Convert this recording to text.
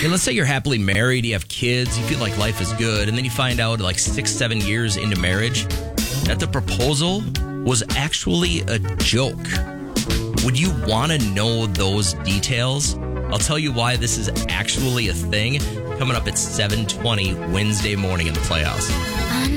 And let's say you're happily married, you have kids, you feel like life is good, and then you find out like 6-7 years into marriage that the proposal was actually a joke. Would you want to know those details? I'll tell you why this is actually a thing coming up at 7:20 Wednesday morning in the Playhouse.